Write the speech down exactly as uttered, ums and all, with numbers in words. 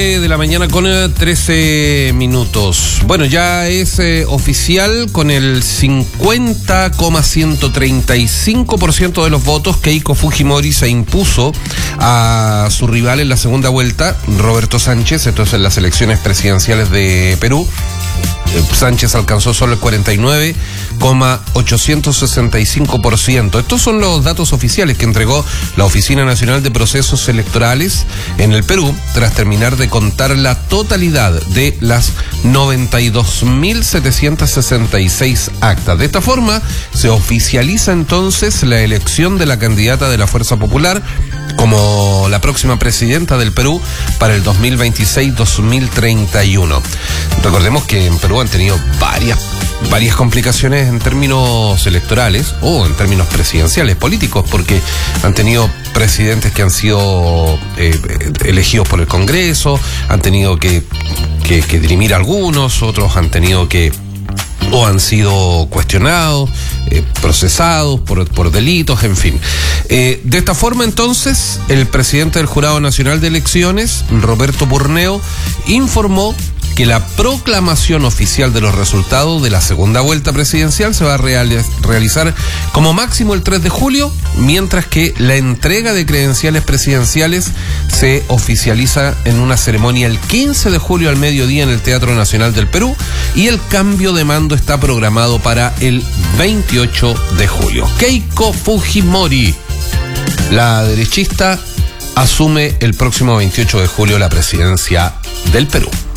De la mañana con trece minutos. Bueno, ya es eh, oficial con el cincuenta coma ciento treinta y cinco por ciento de los votos. Keiko Fujimori se impuso a su rival en la segunda vuelta, Roberto Sánchez. Esto es en las elecciones presidenciales de Perú. Sánchez alcanzó solo el cuarenta y nueve coma ochocientos sesenta y cinco por ciento. Estos son los datos oficiales que entregó la Oficina Nacional de Procesos Electorales en el Perú tras terminar de contar la totalidad de las noventa y dos mil setecientos sesenta y seis actas. De esta forma se oficializa entonces la elección de la candidata de la Fuerza Popular como la próxima presidenta del Perú para el dos mil veintiséis dos mil treinta y uno. Recordemos que en Perú han tenido varias varias complicaciones en términos electorales o en términos presidenciales, políticos, porque han tenido presidentes que han sido eh, elegidos por el Congreso, han tenido que, que, que dirimir algunos, otros han tenido que o han sido cuestionados, eh, procesados por, por delitos, en fin. Eh, de esta forma, entonces, el presidente del Jurado Nacional de Elecciones, Roberto Purneo, informó que la proclamación oficial de los resultados de la segunda vuelta presidencial se va a real, realizar como máximo el tres de julio, mientras que la entrega de credenciales presidenciales se oficializa en una ceremonia el quince de julio al mediodía en el Teatro Nacional del Perú, y el cambio de mando está programado para el veintiocho de julio. Keiko Fujimori, la derechista, asume el próximo veintiocho de julio la presidencia del Perú.